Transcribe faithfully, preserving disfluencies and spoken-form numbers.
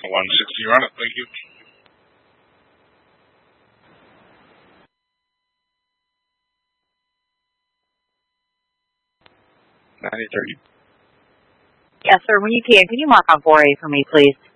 one sixty, you're on it. Thank you. ninety thirty. Yes, sir. When you can, can you mark on four A for me, please?